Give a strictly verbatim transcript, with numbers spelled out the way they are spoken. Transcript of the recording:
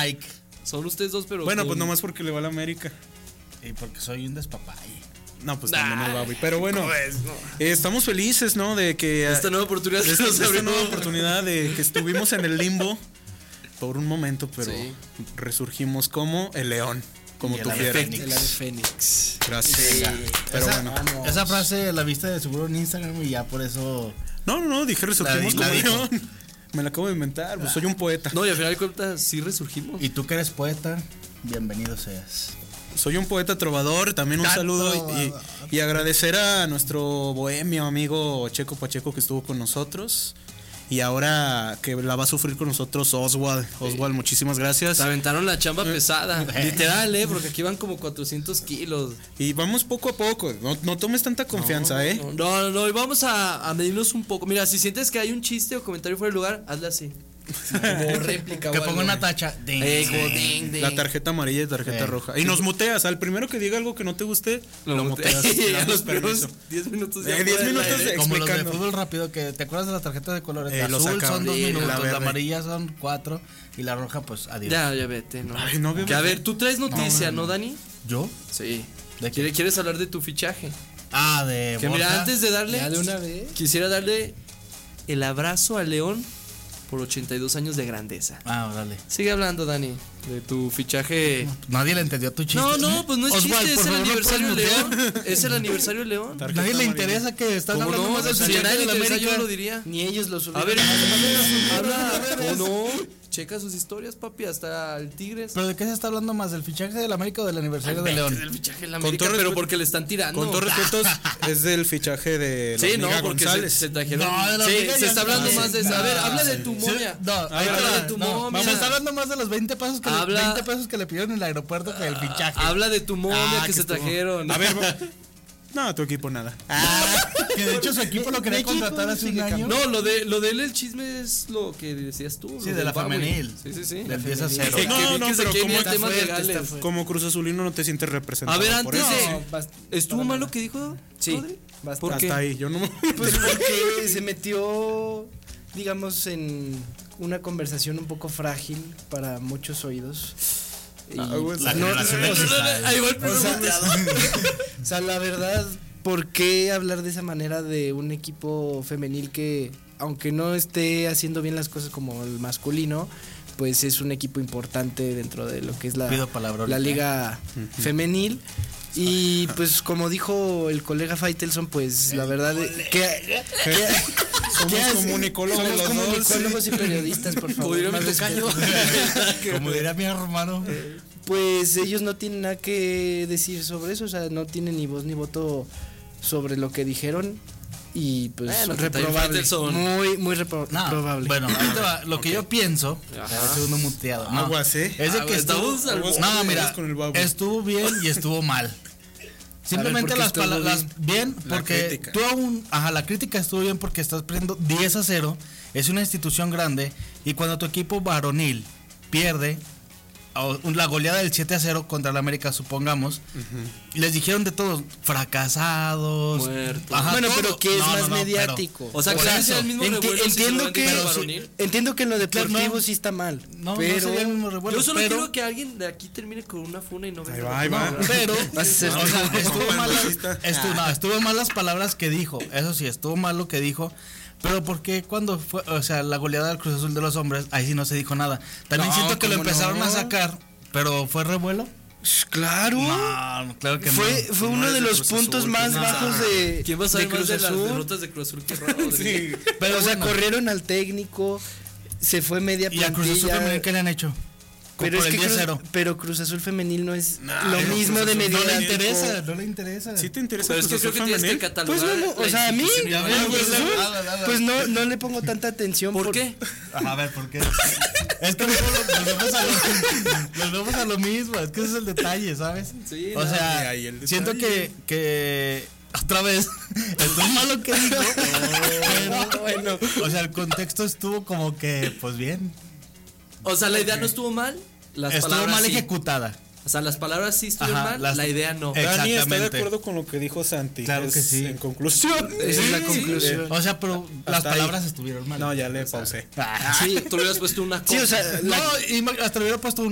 Mike. Son ustedes dos, pero. Bueno, con... pues nomás porque le va a la América. Y porque soy un despapalle. No, pues Nah, también nos va, güey. Pero bueno, pues, no. eh, estamos felices, ¿no? De que. Esta nueva oportunidad de que esta, nos de esta abrió. nueva oportunidad de que estuvimos en el limbo por un momento, pero Sí. resurgimos como el león. Como Y el tú ave quieras. fénix. El ave Fénix. Gracias. Sí. Pero esa, bueno. Vamos. esa frase la viste de seguro en Instagram y ya por eso. No, no, no, dije resurgimos La- como la dijo. león. Me la acabo de inventar, pues soy un poeta. No, y al final de cuentas sí resurgimos. Y tú que eres poeta, bienvenido seas. Soy un poeta trovador, también un Ah, saludo trovador. y, y agradecer a nuestro bohemio amigo Checo Pacheco que estuvo con nosotros. Y ahora que la va a sufrir con nosotros Oswald. Oswald, muchísimas gracias. Se aventaron la chamba pesada. Literal, ¿eh? Porque aquí van como cuatrocientos kilos. Y vamos poco a poco, no, no tomes tanta confianza, ¿eh? No, no, no, y vamos a, a medirnos un poco. Mira, si sientes que hay un chiste o comentario fuera de lugar, hazle así. Como réplica. Que o ponga algo. una tacha. Ding, Eh, como ding. ding, ding. La tarjeta amarilla y tarjeta Eh. roja. Y nos muteas, al primero que diga algo que no te guste, lo, Lo muteas. muteas. le a damos los primeros permiso. diez minutos. Eh, diez minutos de- Como los de explicando. fútbol rápido, que te acuerdas de la tarjeta de colores. Eh, La lo azul sacaron. son dos Sí, la minutos, la, verde. amarilla son cuatro y la roja, pues adiós. Ya, ya vete, ¿no? Ay, no había- Que a ver, tú traes noticia, ¿no, no. Dani? ¿Yo? Sí. ¿De qué? ¿Quieres, ¿Quieres hablar de tu fichaje? Ah, de Que mira, Borja. antes de darle, Ya de una vez. quisiera darle el abrazo al León por ochenta y dos años de grandeza. Ah, órale. Sigue hablando, Dani, de tu fichaje. Nadie le entendió tu chiste. No, no, pues no es Oswald, chiste, por es el favor, ¿no aniversario del puedes León. Es el aniversario del León. Tarjeta Nadie le amarilla. interesa que estás ¿Cómo hablando no? más del Si a fichaje nadie de le la interesa, yo América. no lo diría. Ni ellos lo A subieron. ver, habla, ¿o no? Checa sus historias, papi, hasta el Tigres. ¿Pero de qué se está hablando más? ¿Del fichaje del América o del aniversario de León? Del fichaje de la Con América, todo pero respeto- porque le están tirando. Con todos respetos, es del fichaje de la Sí, no, amiga porque se, González. se trajeron. No, de la sí, amiga se ya está hablando sí. más de eso. A ver, No, habla de sí. tu Sí, momia. No, ahí habla va, de tu no, momia. Se está hablando más de los veinte pesos que, le, Habla- veinte pesos que le pidieron en el aeropuerto que el fichaje. Habla de tu momia Ah, que, que se estuvo- trajeron. A ver, va- no, tu equipo nada. Ah, que de hecho su equipo lo quería ¿De equipo? contratar hace Sí, un que año. No, lo de lo de él, el chisme es lo que decías tú. Sí, lo de del la Huawei. femenil. Sí, sí, sí. Del diez a cero. Que, que No, vi no, que se pero quieren como- ir temas Está fuerte, legales. está fuerte. Como Cruz Azulino no te sientes representado. A ver, por antes eso. de- No, bast- ¿Estuvo para mal nada. lo que dijo? Sí, Rodri? bastante. ¿Por qué? Hasta ahí, yo no me... Pues porque se metió, digamos, en una conversación un poco frágil para muchos oídos. Y, Ah, güey, La no, generación de o sea, cristal. Ahí va el o primer sea, muteado. o sea, la verdad, ¿por qué hablar de esa manera de un equipo femenil que, aunque no esté haciendo bien las cosas como el masculino, pues es un equipo importante dentro de lo que es la, Pido palabra la ahorita. liga femenil? Y pues como dijo el colega Faitelson, pues la verdad que, que, Somos ¿qué hace? comunicólogos Somos los dos. comunicólogos y periodistas, por favor. Como diría más mi tocayo. respeto. Como diría mi hermano. Pues ellos no tienen nada que decir sobre eso, o sea, no tienen ni voz ni voto sobre lo que dijeron y pues Bueno, que también reprobable, Faitelson. muy muy repro- No, reprobable. bueno, ahí te va. Lo que yo pienso, Ajá. el segundo muteado. No, Aguas, ¿eh? es de Ah, que estuvo. estamos al borde. No, mira, Con el babo. estuvo bien y estuvo mal. Simplemente ¿por qué las estuvo palabras bien, La porque crítica. tú aún, ajá, la crítica estuvo bien porque estás perdiendo diez a cero, es una institución grande y cuando tu equipo varonil pierde o la goleada del siete a cero contra el América, supongamos, les dijeron de todos, fracasados, Muertos. ajá, bueno, todo. pero ¿qué es No, más no, no, mediático? O sea, Por que eso, sea el mismo Enti- revuelo si se lo entiendo dan que de pero varonil. entiendo que en lo deportivo no. sí está mal, No, pero no sería el mismo revuelo, Yo solo pero, quiero que alguien de aquí termine con una funa y no Ahí venga. va, ahí No, va. no. pero Vas a ser o sea, tú. estuvo mal, Machista. estuvo, no, estuvo mal las palabras que dijo, eso sí, estuvo mal lo que dijo, pero porque cuando fue, o sea, la goleada del Cruz Azul de los hombres, ahí sí no se dijo nada. También No, siento que lo ¿cómo empezaron no? a sacar, pero ¿fue revuelo? claro. No, claro que Fue, no. fue No uno es de de los Cruz puntos Azul, más no. bajos de, ¿Quién va a de saber más Cruz de las Azul. derrotas de Cruz Azul que Rodri? Sí. Pero o sea, bueno, corrieron al técnico, se fue media ¿y a Cruz Azul plantilla. femenil qué le han hecho? Pero Por es el que diez Cruz, cero. pero Cruz Azul femenil no es Nah, lo pero mismo Cruz de Azul No le mediático. interesa, no le interesa. ¿Sí te interesa Pero es que Cruz creo Azul que tienes que femenil? catalogar. Pues no, la o sea, a mí, institución Ya igual. ves, a Cruz pues, Azul, habla, habla. pues no, no le pongo tanta atención. ¿Por qué? A ver, ¿por qué? Es que volvemos a, lo, volvemos a lo mismo, es que ese es el detalle, ¿sabes? Sí, o no, sea, y ahí el siento detalle. que, que otra vez, estuvo malo que dijo, pero, Bueno, o sea, el contexto estuvo como que, pues bien, O sea, la idea no estuvo mal. Las estuvo palabras mal sí. ejecutada. O sea, las palabras sí estuvieron Ajá, mal, las- la idea no. Eh, Dani está de Exactamente. acuerdo con lo que dijo Santi. Claro que Es, sí. En conclusión. esa es la Sí, conclusión. O sea, pero las Hasta ahí. palabras estuvieron mal. No, ya le pausé. Ah, Sí, tú le hubieras puesto una Sí, o sea, no, la- y hasta le hubiera puesto un